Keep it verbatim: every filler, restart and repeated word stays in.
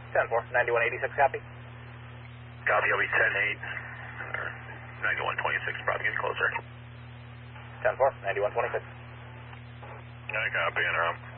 ten four, ninety-one eighty-six, copy. Copy, I'll be ten eight, or ninety-one twenty-six, probably getting closer. ten four, ninety-one twenty-six. I copy, interrupt.